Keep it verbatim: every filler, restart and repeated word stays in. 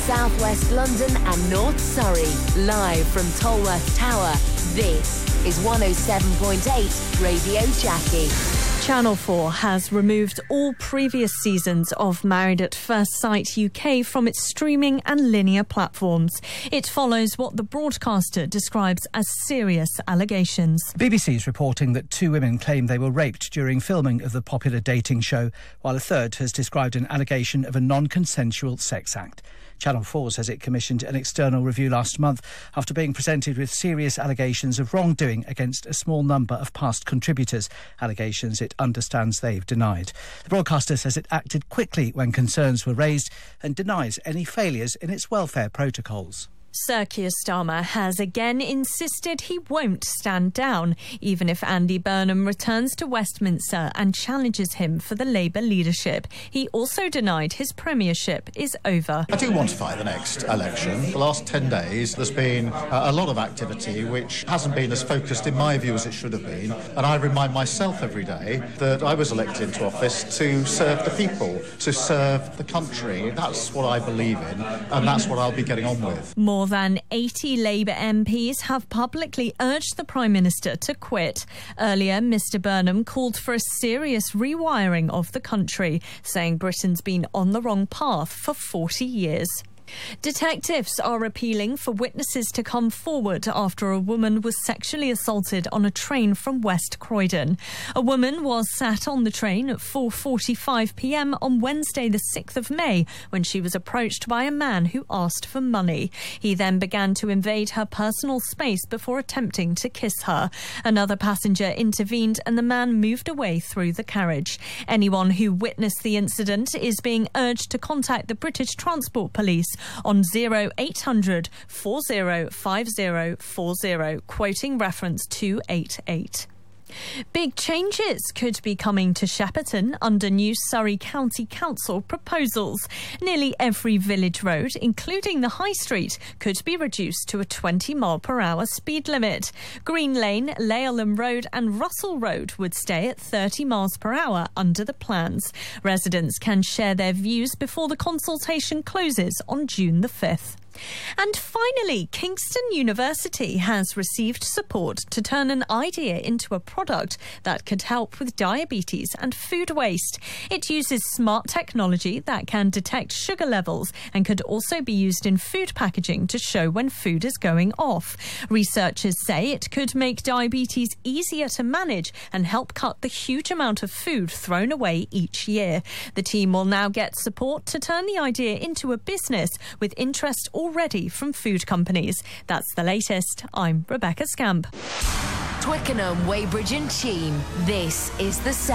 South West London and North Surrey. Live from Tolworth Tower, this is one oh seven point eight Radio Jackie. Channel four has removed all previous seasons of Married at First Sight U K from its streaming and linear platforms. It follows what the broadcaster describes as serious allegations. The B B C is reporting that two women claim they were raped during filming of the popular dating show, while a third has described an allegation of a non-consensual sex act. Channel four says it commissioned an external review last month after being presented with serious allegations of wrongdoing against a small number of past contributors, allegations it understands they've denied. The broadcaster says it acted quickly when concerns were raised and denies any failures in its welfare protocols. Sir Keir Starmer has again insisted he won't stand down, even if Andy Burnham returns to Westminster and challenges him for the Labour leadership. He also denied his premiership is over. I do want to fight the next election. The last ten days there's been uh, a lot of activity which hasn't been as focused in my view as it should have been, and I remind myself every day that I was elected into office to serve the people, to serve the country. That's what I believe in, and that's what I'll be getting on with. More than eighty Labour M Ps have publicly urged the Prime Minister to quit. Earlier, Mr Burnham called for a serious rewiring of the country, saying Britain's been on the wrong path for forty years. Detectives are appealing for witnesses to come forward after a woman was sexually assaulted on a train from West Croydon. A woman was sat on the train at four forty-five p m on Wednesday the sixth of May when she was approached by a man who asked for money. He then began to invade her personal space before attempting to kiss her. Another passenger intervened and the man moved away through the carriage. Anyone who witnessed the incident is being urged to contact the British Transport Police on oh eight hundred, four oh five oh four oh, quoting reference two eight eight. Big changes could be coming to Shepperton under new Surrey County Council proposals. Nearly every village road, including the High Street, could be reduced to a twenty mile per hour speed limit. Green Lane, Laleham Road and Russell Road would stay at thirty miles per hour under the plans. Residents can share their views before the consultation closes on June the fifth. And finally, Kingston University has received support to turn an idea into a product that could help with diabetes and food waste. It uses smart technology that can detect sugar levels and could also be used in food packaging to show when food is going off. Researchers say it could make diabetes easier to manage and help cut the huge amount of food thrown away each year. The team will now get support to turn the idea into a business with interest already from food companies. That's the latest. I'm Rebecca Scamp. Twickenham, Weybridge and Cheam. This is the sound.